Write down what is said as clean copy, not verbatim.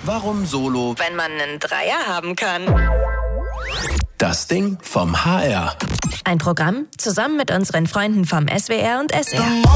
Warum Solo, wenn man einen Dreier haben kann? das Ding vom HR. Ein Programm zusammen mit unseren Freunden vom SWR und SR.